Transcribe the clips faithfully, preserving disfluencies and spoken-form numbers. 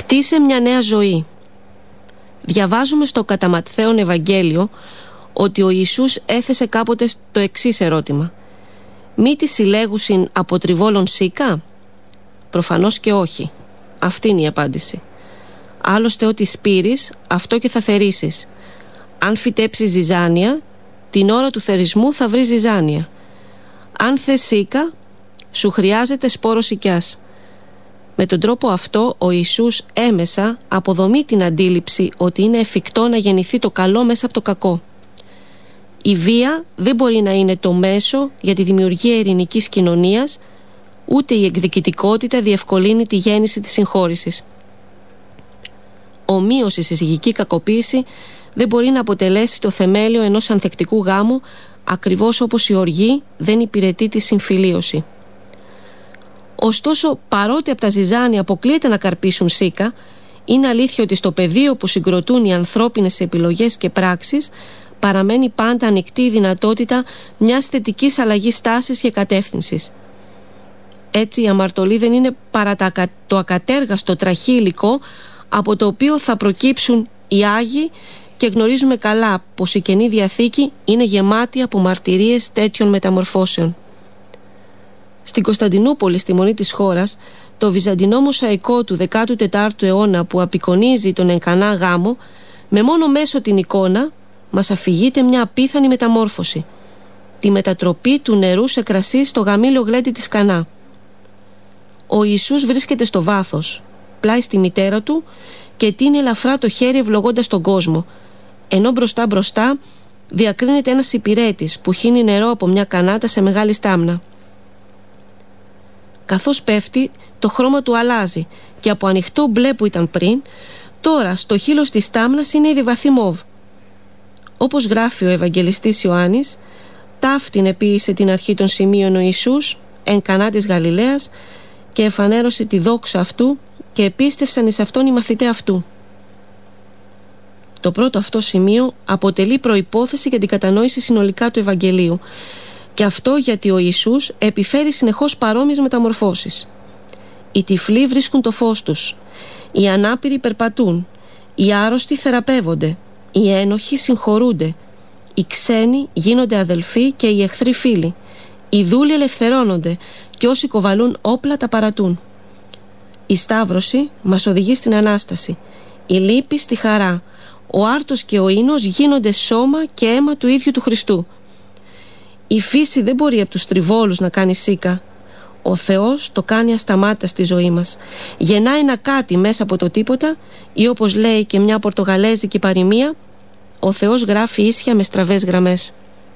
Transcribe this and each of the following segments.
Χτίσε μια νέα ζωή. Διαβάζουμε στο κατά Ματθαίον Ευαγγέλιο ότι ο Ιησούς έθεσε κάποτε το εξής ερώτημα: «Μη τη συλλέγουσιν από τριβόλων σίκα?» Προφανώς και όχι. Αυτή είναι η απάντηση. Άλλωστε ό,τι σπείρεις, αυτό και θα θερίσεις. Αν φυτέψεις ζυζάνια, την ώρα του θερισμού θα βρεις ζυζάνια. Αν θες σίκα, σου χρειάζεται σπόρο σικιάς. Με τον τρόπο αυτό ο Ιησούς έμεσα αποδομεί την αντίληψη ότι είναι εφικτό να γεννηθεί το καλό μέσα από το κακό. Η βία δεν μπορεί να είναι το μέσο για τη δημιουργία ειρηνικής κοινωνίας, ούτε η εκδικητικότητα διευκολύνει τη γέννηση της συγχώρησης. Ομοίως η συζυγική κακοποίηση δεν μπορεί να αποτελέσει το θεμέλιο ενός ανθεκτικού γάμου, ακριβώς όπως η οργή δεν υπηρετεί τη συμφιλίωση. Ωστόσο, παρότι από τα ζυζάνια αποκλείεται να καρπίσουν σίκα, είναι αλήθεια ότι στο πεδίο που συγκροτούν οι ανθρώπινες επιλογές και πράξεις παραμένει πάντα ανοιχτή η δυνατότητα μιας θετικής αλλαγής τάσης και κατεύθυνσης. Έτσι η αμαρτωλή δεν είναι παρά το ακατέργαστο τραχή υλικό από το οποίο θα προκύψουν οι Άγιοι, και γνωρίζουμε καλά πως η Καινή Διαθήκη είναι γεμάτη από μαρτυρίες τέτοιων μεταμορφώσεων. Στην Κωνσταντινούπολη, στη μονή της χώρας, το βυζαντινό μοσαϊκό του δέκατου τετάρτου αιώνα που απεικονίζει τον Ενκανά γάμο, με μόνο μέσω την εικόνα μας αφηγείται μια απίθανη μεταμόρφωση: τη μετατροπή του νερού σε κρασί στο γαμήλιο γλέντι της Κανά. Ο Ιησούς βρίσκεται στο βάθος, πλάι στη μητέρα του, και τίνει ελαφρά το χέρι ευλογώντας τον κόσμο, ενώ μπροστά μπροστά διακρίνεται ένας υπηρέτης που χύνει νερό από μια κανάτα σε μεγάλη στάμνα. Καθώς πέφτει, το χρώμα του αλλάζει και από ανοιχτό μπλε που ήταν πριν, τώρα στο χείλος της στάμνας είναι ήδη βαθύ μοβ. Όπως γράφει ο Ευαγγελιστής Ιωάννης, ταύτην επίησε την αρχή των σημείων ο Ιησούς εν Κανά της Γαλιλαίας και εφανέρωσε τη δόξα αυτού και επίστευσαν εις αυτόν οι μαθηταί αυτού. Το πρώτο αυτό σημείο αποτελεί προϋπόθεση για την κατανόηση συνολικά του Ευαγγελίου, και αυτό γιατί ο Ιησούς επιφέρει συνεχώς παρόμοιες μεταμορφώσεις. Οι τυφλοί βρίσκουν το φως τους, οι ανάπηροι περπατούν, οι άρρωστοι θεραπεύονται, οι ένοχοι συγχωρούνται, οι ξένοι γίνονται αδελφοί και οι εχθροί φίλοι, οι δούλοι ελευθερώνονται και όσοι κοβαλούν όπλα τα παρατούν. Η Σταύρωση μας οδηγεί στην Ανάσταση, η λύπη στη χαρά, ο άρτος και ο ίνος γίνονται σώμα και αίμα του ίδιου του Χριστού. Η φύση δεν μπορεί από τους τριβόλους να κάνει σίκα. Ο Θεός το κάνει ασταμάτητα στη ζωή μας. Γεννάει ένα κάτι μέσα από το τίποτα, ή όπως λέει και μια πορτογαλέζικη παροιμία, ο Θεός γράφει ίσια με στραβές γραμμές.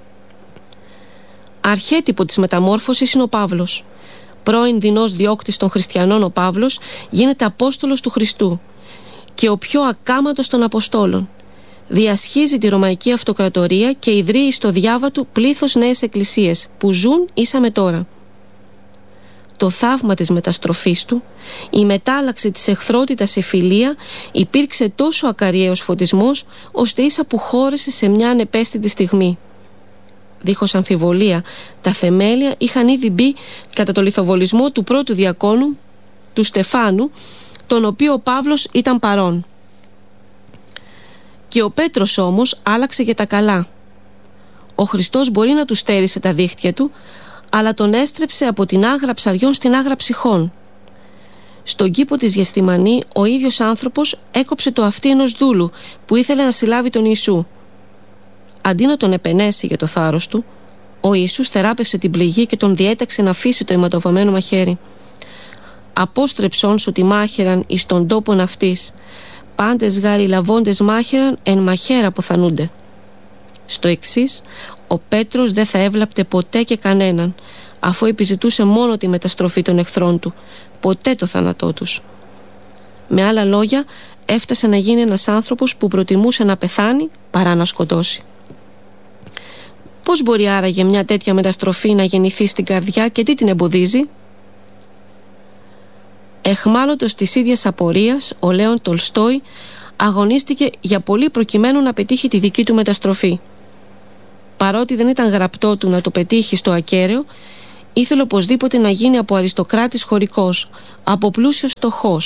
Αρχέτυπο της μεταμόρφωσης είναι ο Παύλος. Πρώην δεινός διώκτης των χριστιανών ο Παύλος γίνεται Απόστολος του Χριστού και ο πιο ακάματος των Αποστόλων. Διασχίζει τη Ρωμαϊκή Αυτοκρατορία και ιδρύει στο διάβα του πλήθος νέες εκκλησίες που ζουν ίσα με τώρα. Το θαύμα της μεταστροφής του, η μετάλλαξη της εχθρότητας σε φιλία, υπήρξε τόσο ακαριαίος φωτισμός, ώστε ίσα που χώρεσε σε μια ανεπαίσθητη στιγμή. Δίχως αμφιβολία, τα θεμέλια είχαν ήδη μπει κατά το λιθοβολισμό του πρώτου διακόνου, του Στεφάνου, τον οποίο ο Παύλος ήταν παρόν. Και ο Πέτρος όμως άλλαξε για τα καλά. Ο Χριστός μπορεί να του στέρισε τα δίχτυα του, αλλά τον έστρεψε από την άγρα ψαριών στην άγρα ψυχών. Στον κήπο της Γεστημανή ο ίδιος άνθρωπος έκοψε το αυτί ενός δούλου που ήθελε να συλλάβει τον Ιησού. Αντί να τον επενέσει για το θάρρος του, ο Ιησούς θεράπευσε την πληγή και τον διέταξε να αφήσει το αιματοβαμμένο μαχαίρι. «Απόστρεψόν σου τη μάχαιραν εις τον τόπον αυτής, πάντες γάρι λαβώντες μάχαιραν εν μαχαίρα αποθανούνται». Στο εξής, ο Πέτρος δεν θα έβλαπτε ποτέ και κανέναν, αφού επιζητούσε μόνο τη μεταστροφή των εχθρών του, ποτέ το θάνατό τους. Με άλλα λόγια, έφτασε να γίνει ένας άνθρωπος που προτιμούσε να πεθάνει παρά να σκοτώσει. Πώς μπορεί άραγε μια τέτοια μεταστροφή να γεννηθεί στην καρδιά και τι την εμποδίζει? Εχμάλωτος της ίδιας απορίας, ο Λέων Τολστόι αγωνίστηκε για πολύ προκειμένου να πετύχει τη δική του μεταστροφή. Παρότι δεν ήταν γραπτό του να το πετύχει στο ακέραιο, ήθελε οπωσδήποτε να γίνει από αριστοκράτης χωρικός, από πλούσιος φτωχός,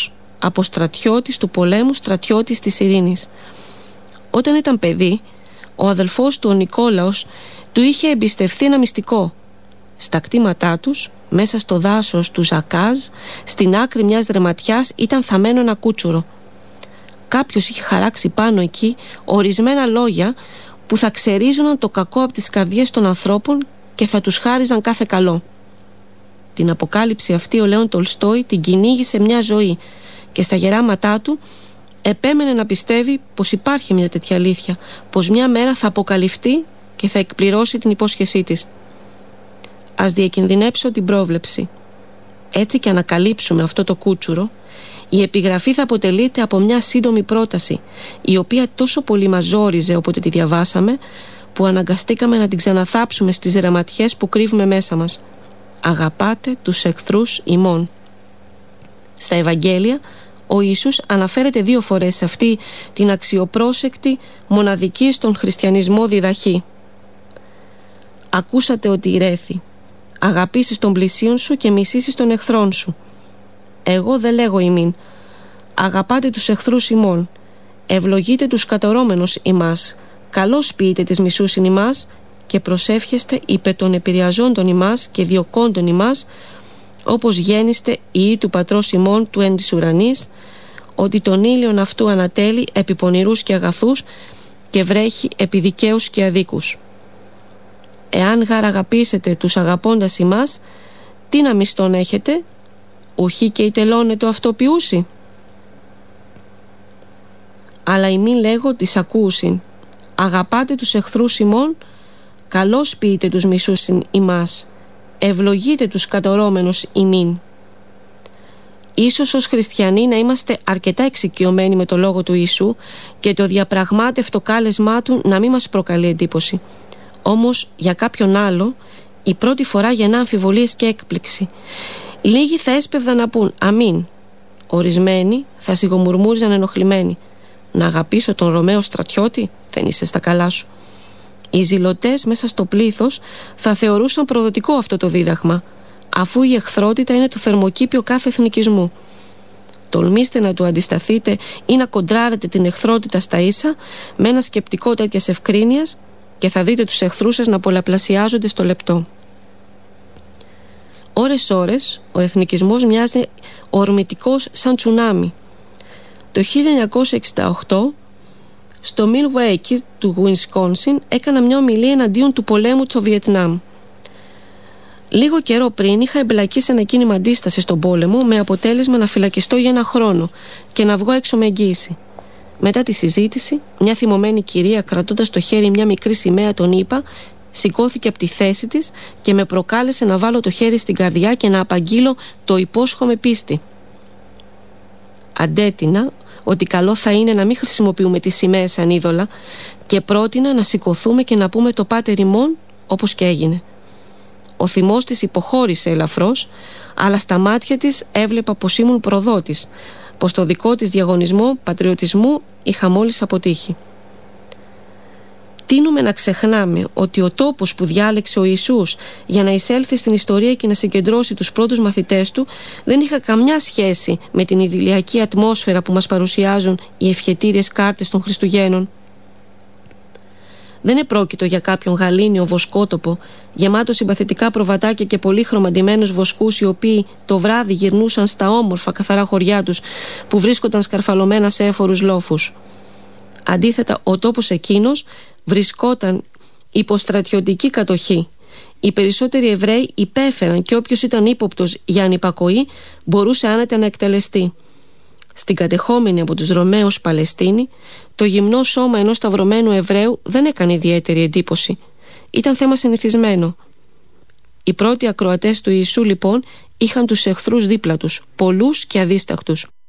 από στρατιώτης του πολέμου στρατιώτης της ειρήνης. Όταν ήταν παιδί, ο αδελφός του ο Νικόλαος του είχε εμπιστευθεί ένα μυστικό. Στα κτήματά τους, μέσα στο δάσος του Ζακάζ, στην άκρη μιας δρεματιάς ήταν θαμμένο ένα κούτσουρο. Κάποιος είχε χαράξει πάνω εκεί ορισμένα λόγια που θα ξερίζωναν το κακό από τις καρδιές των ανθρώπων και θα τους χάριζαν κάθε καλό. Την αποκάλυψη αυτή ο Λέων Τολστόι την κυνήγησε μια ζωή και στα γεράματά του επέμενε να πιστεύει πως υπάρχει μια τέτοια αλήθεια, πως μια μέρα θα αποκαλυφθεί και θα εκπληρώσει την υπόσχεσή της. Ας διακινδυνέψω την πρόβλεψη. Έτσι και ανακαλύψουμε αυτό το κούτσουρο, η επιγραφή θα αποτελείται από μια σύντομη πρόταση, η οποία τόσο πολύ μας ζόριζε όποτε τη διαβάσαμε, που αναγκαστήκαμε να την ξαναθάψουμε στις ρεματιές που κρύβουμε μέσα μας. Αγαπάτε τους εχθρούς ημών. Στα Ευαγγέλια ο Ιησούς αναφέρεται δύο φορές σε αυτή την αξιοπρόσεκτη, μοναδική στον χριστιανισμό διδαχή. Ακούσατε ότι ηρέθη. Αγαπήσεις τον πλησίον σου και μισήσεις τον εχθρόν σου. Εγώ δεν λέγω ημίν. Αγαπάτε τους εχθρούς ημών. Ευλογείτε τους κατορώμενους ημάς. Καλώς ποιείτε τις μισούσιν ημάς και προσεύχεστε υπε των επηρεαζόντων ημάς και διωκόντων ημάς, όπως γέννηστε ιοί του πατρός ημών του εν της ουρανής, ότι τον ήλιον αυτού ανατέλει επί πονηρούς και αγαθούς και βρέχει επί δικαίους και αδίκους. Εάν γάρ αγαπήσετε τους αγαπώντας ημάς, τι να μισθόν έχετε, ουχή και η τελώνε αυτό ποιούσι. Αλλά ημίν λέγω της ακούσιν. Αγαπάτε τους εχθρούς ημών, καλώς ποιείτε τους μισούσιν ημάς, ευλογείτε τους κατορώμενους ημίν. Ίσως ως χριστιανοί να είμαστε αρκετά εξοικειωμένοι με το λόγο του Ιησού και το διαπραγμάτευτο κάλεσμά του να μην μας προκαλεί εντύπωση. Όμως για κάποιον άλλο η πρώτη φορά γεννά αμφιβολίες και έκπληξη. Λίγοι θα έσπευδαν να πούν αμήν. Ορισμένοι θα σιγομουρμούριζαν ενοχλημένοι. Να αγαπήσω τον Ρωμαίο στρατιώτη, δεν είσαι στα καλά σου. Οι ζηλωτές μέσα στο πλήθος θα θεωρούσαν προδοτικό αυτό το δίδαγμα, αφού η εχθρότητα είναι το θερμοκήπιο κάθε εθνικισμού. Τολμήστε να του αντισταθείτε ή να κοντράρετε την εχθρότητα στα ίσα με ένα σκεπτικό τέτοιας ευκρίνειας και θα δείτε τους εχθρούς σας να πολλαπλασιάζονται στο λεπτό. Ώρες-ώρες ο εθνικισμός μοιάζει ορμητικός σαν τσουνάμι. Το χίλια εννιακόσια εξήντα οκτώ στο Milwaukee του Wisconsin έκανα μια ομιλία εναντίον του πολέμου στο Βιετνάμ. Λίγο καιρό πριν είχα εμπλακεί σε ένα κίνημα αντίσταση στον πόλεμο με αποτέλεσμα να φυλακιστώ για ένα χρόνο και να βγω έξω με εγγύηση. Μετά τη συζήτηση, μια θυμωμένη κυρία κρατώντας στο χέρι μια μικρή σημαία των ΗΠΑ σηκώθηκε από τη θέση της και με προκάλεσε να βάλω το χέρι στην καρδιά και να απαγγείλω το υπόσχομαι πίστη. Αντέτεινα ότι καλό θα είναι να μην χρησιμοποιούμε τις σημαίες σαν είδωλα και πρότεινα να σηκωθούμε και να πούμε το πάτερ ημών, όπως και έγινε. Ο θυμός της υποχώρησε ελαφρώς, αλλά στα μάτια της έβλεπα πως ήμουν προδότης, πως το δικό της διαγωνισμό πατριωτισμού είχα μόλις αποτύχει. Τείνουμε να ξεχνάμε ότι ο τόπος που διάλεξε ο Ιησούς για να εισέλθει στην ιστορία και να συγκεντρώσει τους πρώτους μαθητές του δεν είχε καμιά σχέση με την ιδηλιακή ατμόσφαιρα που μας παρουσιάζουν οι ευχετήριες κάρτες των Χριστουγέννων. Δεν επρόκειτο για κάποιον γαλήνιο βοσκότοπο γεμάτο συμπαθητικά προβατάκια και πολύχρωμα ντυμένους βοσκούς, οι οποίοι το βράδυ γυρνούσαν στα όμορφα καθαρά χωριά τους που βρίσκονταν σκαρφαλωμένα σε έφορους λόφους. Αντίθετα, ο τόπος εκείνος βρισκόταν υπό στρατιωτική κατοχή. Οι περισσότεροι Εβραίοι υπέφεραν και όποιος ήταν ύποπτος για ανυπακοή μπορούσε άνετα να εκτελεστεί. Στην κατεχόμενη από τους Ρωμαίους Παλαιστίνη, το γυμνό σώμα ενός σταυρωμένου Εβραίου δεν έκανε ιδιαίτερη εντύπωση. Ήταν θέμα συνηθισμένο. Οι πρώτοι ακροατές του Ιησού λοιπόν είχαν τους εχθρούς δίπλα τους, πολλούς και αδίστακτους.